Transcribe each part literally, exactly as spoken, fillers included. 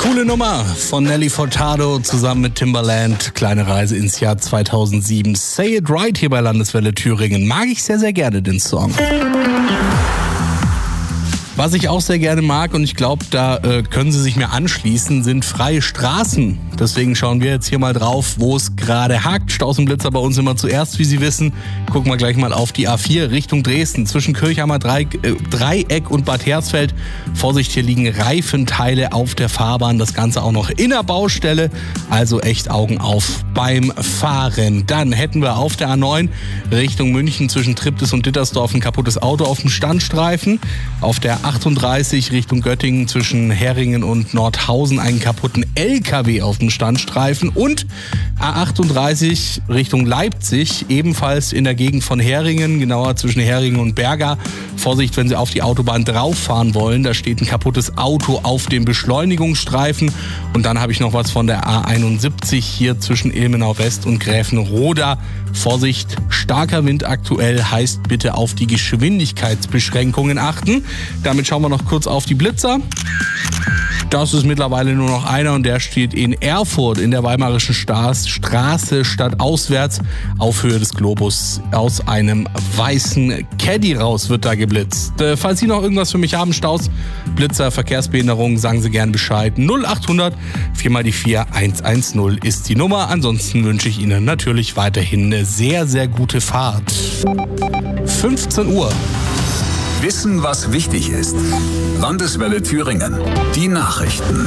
Coole Nummer von Nelly Furtado zusammen mit Timbaland. Kleine Reise ins Jahr zweitausendsieben. Say It Right hier bei Landeswelle Thüringen. Mag ich sehr, sehr gerne den Song. Was ich auch sehr gerne mag, und ich glaube, da äh, können Sie sich mir anschließen, sind freie Straßen. Deswegen schauen wir jetzt hier mal drauf, wo es gerade hakt. Staus und Blitzer bei uns immer zuerst, wie Sie wissen. Gucken wir gleich mal auf die A vier Richtung Dresden. Zwischen Kirchheimer Dreieck, äh, Dreieck und Bad Hersfeld. Vorsicht, hier liegen Reifenteile auf der Fahrbahn. Das Ganze auch noch in der Baustelle. Also echt Augen auf beim Fahren. Dann hätten wir auf der A neun Richtung München zwischen Triptis und Dittersdorf ein kaputtes Auto auf dem Standstreifen. Auf der achtunddreißig Richtung Göttingen zwischen Heringen und Nordhausen einen kaputten L K W auf dem Standstreifen und A achtunddreißig Richtung Leipzig, ebenfalls in der Gegend von Heringen, genauer zwischen Heringen und Berga. Vorsicht, wenn Sie auf die Autobahn drauf fahren wollen, da steht ein kaputtes Auto auf dem Beschleunigungsstreifen. Und dann habe ich noch was von der A einundsiebzig hier zwischen Ilmenau West und Gräfenroda. Vorsicht, starker Wind aktuell, heißt bitte auf die Geschwindigkeitsbeschränkungen achten. Damit schauen wir noch kurz auf die Blitzer. Das ist mittlerweile nur noch einer und der steht in Erfurt in der Weimarischen Straße stadtauswärts auf Höhe des Globus. Aus einem weißen Caddy raus wird da geblitzt. Äh, falls Sie noch irgendwas für mich haben, Staus, Blitzer, Verkehrsbehinderung, sagen Sie gern Bescheid. null achthundert vier mal die vier hundertzehn ist die Nummer. Ansonsten wünsche ich Ihnen natürlich weiterhin eine sehr, sehr gute Fahrt. fünfzehn Uhr. Wissen, was wichtig ist. Landeswelle Thüringen. Die Nachrichten.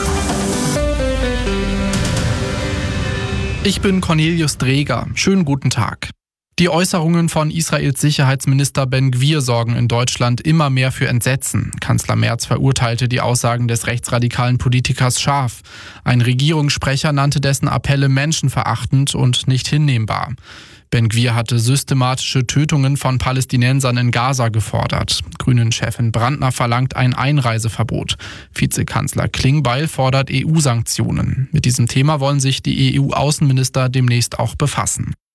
Ich bin Cornelius Dreger. Schönen guten Tag. Die Äußerungen von Israels Sicherheitsminister Ben-Gvir sorgen in Deutschland immer mehr für Entsetzen. Kanzler Merz verurteilte die Aussagen des rechtsradikalen Politikers scharf. Ein Regierungssprecher nannte dessen Appelle menschenverachtend und nicht hinnehmbar. Ben-Gvir hatte systematische Tötungen von Palästinensern in Gaza gefordert. Grünen-Chefin Brandner verlangt ein Einreiseverbot. Vizekanzler Klingbeil fordert E U-Sanktionen. Mit diesem Thema wollen sich die E U-Außenminister demnächst auch befassen.